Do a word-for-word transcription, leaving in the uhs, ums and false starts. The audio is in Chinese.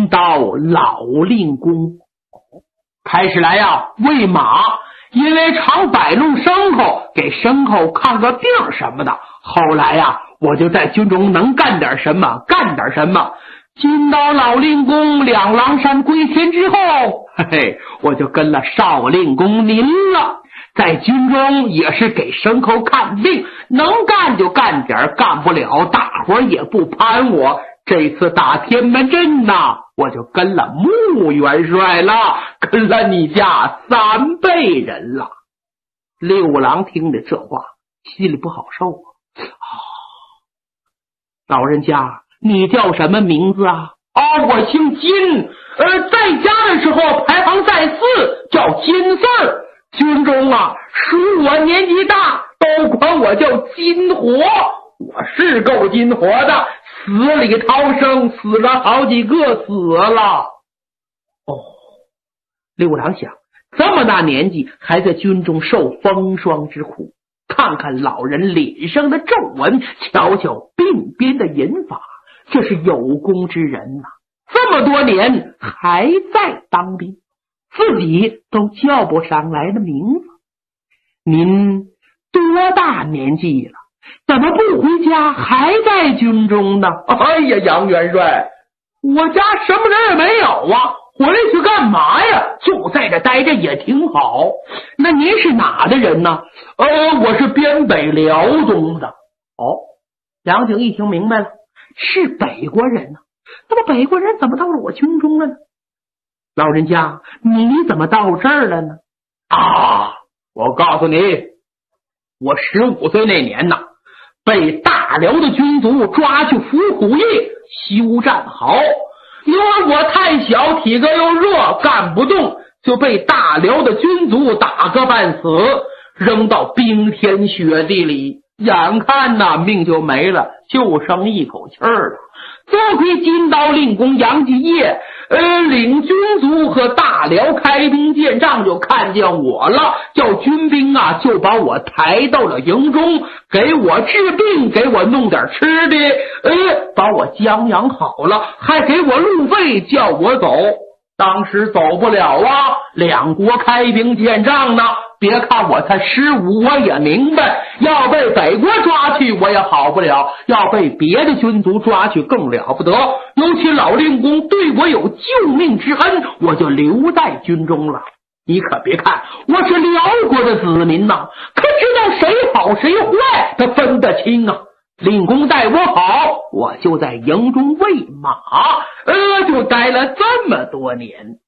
金刀老令公。开始来呀喂马，因为常摆弄牲口，给牲口看个病什么的。后来呀我就在军中能干点什么干点什么。金刀老令公两狼山归天之后，嘿嘿，我就跟了少令公您了。在军中也是给牲口看病，能干就干点，干不了大伙也不攀我。这次打天门阵呐，我就跟了穆元帅了，跟了你家三辈人了。六郎听着这话，心里不好受啊。哦，老人家，你叫什么名字啊？哦，我姓金，呃，在家的时候排行在四，叫金四儿。军中啊，属我年纪大，都管我叫金火。我是够金火的，死里逃生，死了好几个死了。哦，六郎想，这么大年纪还在军中受风霜之苦，看看老人脸上的皱纹，瞧瞧鬓边的银发，这是有功之人呐、啊！这么多年还在当兵，自己都叫不上来的名字。您多大年纪了？怎么不回家，还在军中呢？哎呀，杨元帅，我家什么人也没有啊，回来去干嘛呀？就在这待着也挺好。那您是哪的人呢？呃，我是边北辽东的。哦，杨景一听明白了，是北国人呢、啊。那么北国人怎么到了我军中了呢？老人家，你怎么到这儿了呢？啊，我告诉你，我十五岁那年呐，被大辽的军卒抓去伏虎夜休战壕，因为我太小，体格又弱，干不动，就被大辽的军卒打个半死，扔到冰天雪地里，眼看呐命就没了，就剩一口气儿了。多亏金刀令公杨继业呃，领军卒和大辽开兵见仗，就看见我了，叫军兵啊就把我抬到了营中，给我治病，给我弄点吃的，呃，把我将养好了，还给我路费，叫我走。当时走不了啊，两国开兵见仗呢，别看我才十五，我也明白，要被北国抓去我也好不了，要被别的军卒抓去更了不得。尤其老令公对我有救命之恩，我就留在军中了。你可别看我是辽国的子民呐、啊，可知道谁好谁坏，他分得清啊。令公待我好，我就在营中喂马，呃，就待了这么多年。